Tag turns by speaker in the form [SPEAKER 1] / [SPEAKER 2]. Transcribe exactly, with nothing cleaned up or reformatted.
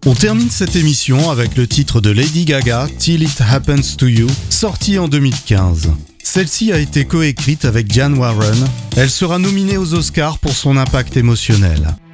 [SPEAKER 1] On termine cette émission avec le titre de Lady Gaga, Till It Happens to You, sorti en deux mille quinze. Celle-ci a été coécrite avec Diane Warren. Elle sera nominée aux Oscars pour son impact émotionnel.